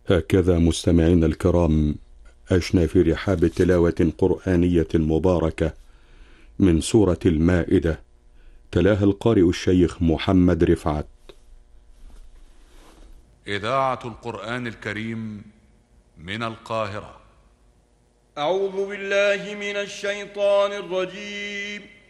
هكذا مستمعينا الكرام عشنا في رحاب تلاوة قرآنية مباركة من سورة المائدة، تلاها القارئ الشيخ محمد رفعت. إذاعة القرآن الكريم من القاهرة. أعوذ بالله من الشيطان الرجيم.